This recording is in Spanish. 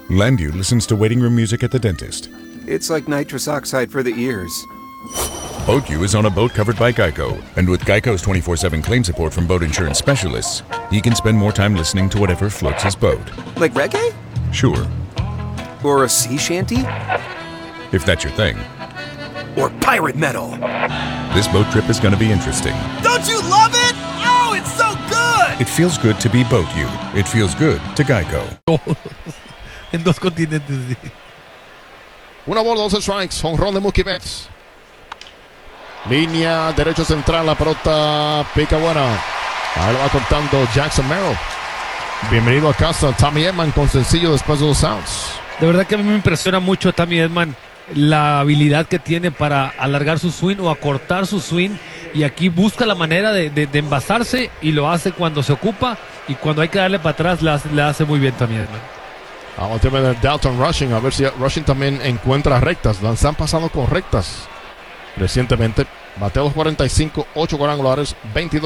Landu listens to waiting room music at the dentist. It's like nitrous oxide for the ears. BoatU is on a boat covered by Geico, and with Geico's 24/7 claim support from boat insurance specialists, he can spend more time listening to whatever floats his boat. Like reggae? Sure, Or a sea shanty? if that's your thing. Or pirate metal? This boat trip is going to be interesting. Don't you love it? Oh, it's so good! It feels good to be BoatU. It feels good to Geico. En dos continentes. Sí. Una bola, 12 strikes. Jonrón de Mookie Betts. Línea derecho central, la pelota pica buena. Ahí lo va cortando Jackson Merrill. Bienvenido a casa, Tommy Edman con sencillo después de los outs. De verdad que a mí me impresiona mucho Tommy Edman, la habilidad que tiene para alargar su swing o acortar su swing, y aquí busca la manera de envasarse, y lo hace cuando se ocupa, y cuando hay que darle para atrás la hace muy bien Tommy Edman. Vamos a ver Dalton Rushing, a ver si Rushing también encuentra rectas. Las han pasado con rectas recientemente. Bateo 45, 8 cuadrangulares, 22